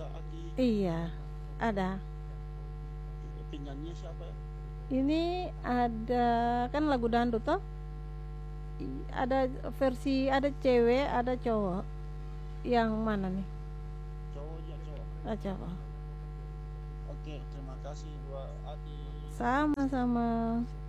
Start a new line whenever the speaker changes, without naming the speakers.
Aki?
Iya, ada.
Penyanyi siapa ya?
Ini ada kan lagu dangdut toh? Ada versi ada cewek, ada cowok. Yang mana nih?
Cowok ya cowok.
Ah, cowok.
Oke, terima kasih buat Aki.
Sama-sama.